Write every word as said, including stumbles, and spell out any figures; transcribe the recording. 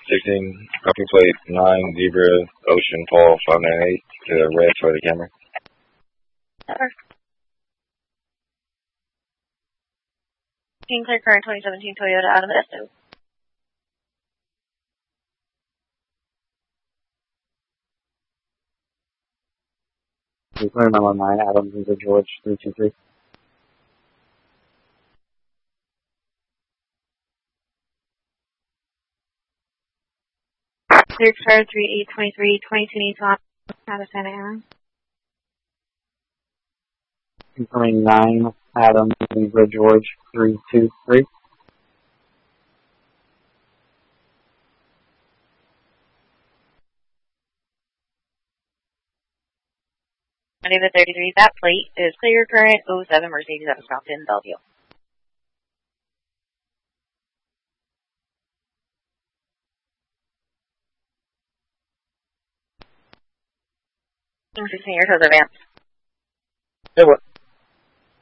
sixteen, copy plate nine, Zebra, Ocean, Paul, five nine eight, to the red for the camera. Sure. Clear current twenty seventeen Toyota Adam Esto. Clear number nine, Adam Zebra George, three two three. Clear car three eight two three, twenty-two Nissan, out of Santa Ana. Confirming nine, Adam Zebra George, three two three. David thirty-three, that plate is clear current oh seven Mercedes that was stopped in Bellevue. sixteen years of advance. Yeah, what?